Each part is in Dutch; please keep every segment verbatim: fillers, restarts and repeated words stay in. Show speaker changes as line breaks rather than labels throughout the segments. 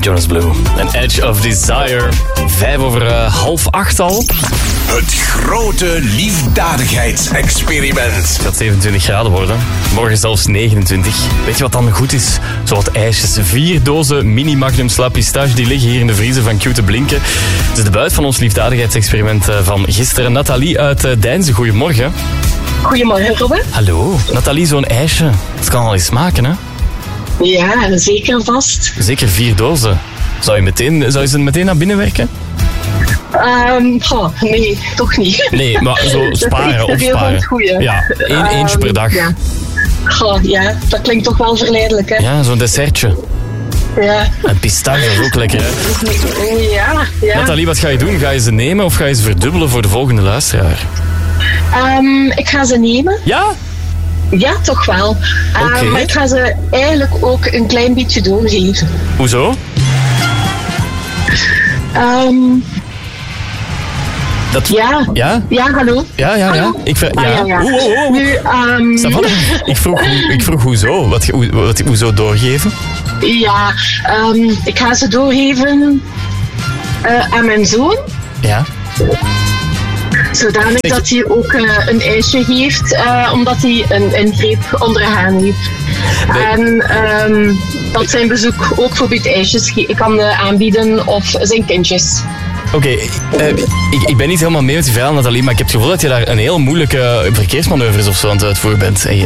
Jonas Blue. En Edge of Desire. Vijf over uh, half acht al.
Het grote liefdadigheidsexperiment.
Het gaat zevenentwintig graden worden. Morgen zelfs negenentwintig. Weet je wat dan goed is? Zo wat ijsjes. Vier dozen mini Magnum Sla Pistache die liggen hier in de vriezer van Q te blinken. Het is de buit van ons liefdadigheidsexperiment van gisteren. Nathalie uit Deinze, goedemorgen.
Goedemorgen, Robin.
Hallo. Nathalie, zo'n ijsje. Het kan al eens smaken, hè?
Ja, zeker vast.
Zeker vier dozen. Zou je, meteen, zou je ze meteen naar binnen werken?
Um, oh, nee, toch niet.
Nee, maar zo sparen, opsparen. Ja, één um, eentje per dag.
Ja. Oh, ja, dat klinkt toch wel verleidelijk, hè?
Ja, zo'n dessertje.
Ja.
En pistache is ook lekker, hè?
Ja, ja.
Nathalie, wat ga je doen? Ga je ze nemen of ga je ze verdubbelen voor de volgende luisteraar?
Um, ik ga ze nemen.
Ja?
Ja, toch wel. Uh,
okay.
Maar ik ga ze eigenlijk ook een klein beetje doorgeven.
Hoezo?
Um,
Dat...
Ja.
Ja?
Ja, hallo.
Ja, ja, ja. Ik ver...
ah,
ja.
ja, ja.
Oeh, oeh, oeh.
Nu, um...
ik, vroeg, ik vroeg hoezo. Wat, hoe, wat, hoezo doorgeven?
Ja, um, ik ga ze doorgeven uh, aan mijn zoon.
Ja.
Zodanig dat hij ook uh, een ijsje heeft, uh, omdat hij een ingreep ondergaan heeft. Nee. En um, dat zijn bezoek ook voor het ijsjes kan uh, aanbieden of zijn kindjes.
Oké, okay, uh, ik, ik ben niet helemaal mee met die verhaal, Nathalie, maar ik heb het gevoel dat je daar een heel moeilijke verkeersmanoeuvres of zo aan het uitvoeren bent. En je...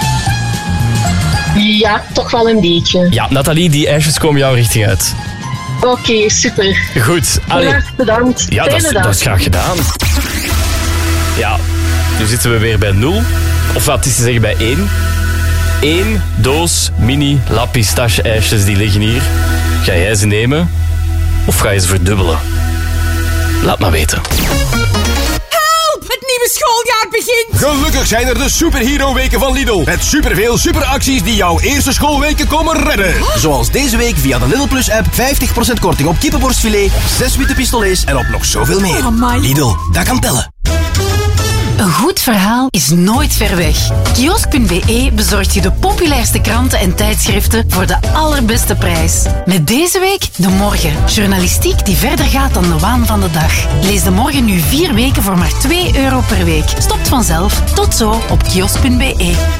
Ja, toch wel een beetje.
Ja, Nathalie, die ijsjes komen jouw richting uit.
Oké, okay, super.
Goed.
Allee. Bedankt.
Ja, dat is, dat is graag gedaan. Ja, nu zitten we weer bij nul. Of wat is te zeggen bij één. Eén doos mini La Pistache ijsjes die liggen hier. Ga jij ze nemen? Of ga je ze verdubbelen? Laat maar weten.
Help! Het nieuwe schooljaar begint!
Gelukkig zijn er de superhero-weken van Lidl. Met superveel superacties die jouw eerste schoolweken komen redden. Zoals deze week via de Lidl Plus app vijftig procent korting op kippenborstfilet, zes witte pistolets en op nog zoveel meer.
Oh,
Lidl, dat kan tellen.
Een goed verhaal is nooit ver weg. Kiosk punt be bezorgt je de populairste kranten en tijdschriften voor de allerbeste prijs. Met deze week De Morgen. Journalistiek die verder gaat dan de waan van de dag. Lees De Morgen nu vier weken voor maar twee euro per week. Stopt vanzelf. Tot zo op kiosk punt be.